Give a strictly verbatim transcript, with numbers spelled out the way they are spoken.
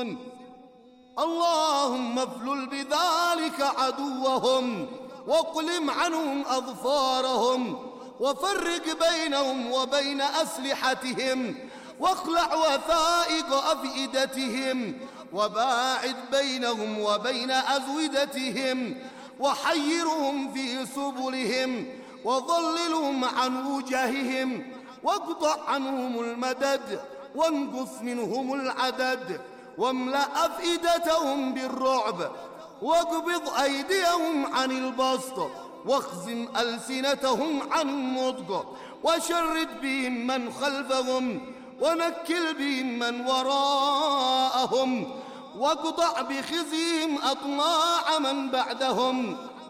اللهم افلل بذلك عدوهم واقلم عنهم أظفارهم وفرق بينهم وبين أسلحتهم واخلع وثائق أفئدتهم وباعد بينهم وبين أزودتهم وحيرهم في سبلهم وضللهم عن وجههم واقطع عنهم المدد وانقص منهم العدد واملأ أفئدتهم بالرعب واقبض أيديهم عن البسط واخزم ألسنتهم عن النطق وشرد بهم من خلفهم ونكل بهم من وراءهم واقطع بخزيهم أطماع من بعدهم